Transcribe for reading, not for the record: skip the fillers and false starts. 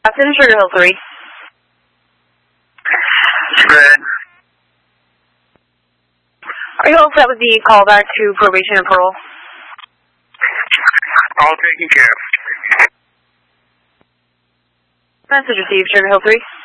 Captain Sugar Hill 3. Good. Are you all set with the call back to probation and parole? All taken care of. Message received, Sugar Hill 3.